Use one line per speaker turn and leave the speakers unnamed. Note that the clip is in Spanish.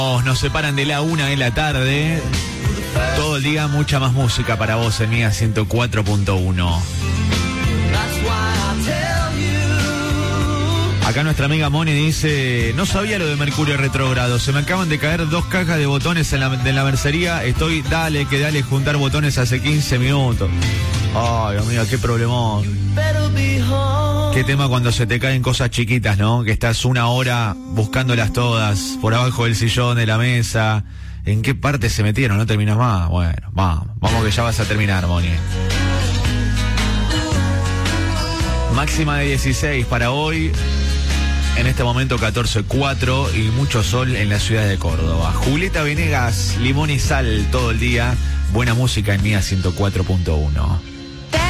Nos separan de la 1 de la tarde. Todo el día mucha más música para vos en Mía 104.1. Acá nuestra amiga Moni dice: no sabía lo de Mercurio retrógrado, se me acaban de caer 2 cajas de botones de la mercería, estoy dale juntar botones hace 15 minutos. Ay, amiga, qué problemón. Qué tema cuando se te caen cosas chiquitas, ¿no? Que estás 1 hora buscándolas todas, por abajo del sillón, de la mesa. ¿En qué parte se metieron? ¿No terminas más? Bueno, vamos que ya vas a terminar, Moni. Máxima de 16 para hoy. En este momento 14.4 y mucho sol en la ciudad de Córdoba. Julieta Venegas, limón y sal todo el día. Buena música en Mía 104.1.